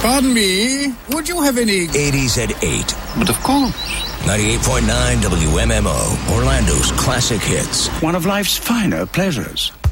Pardon me, would you have any... 80s at 8. But of course. 98.9 WMMO, Orlando's classic hits. One of life's finer pleasures.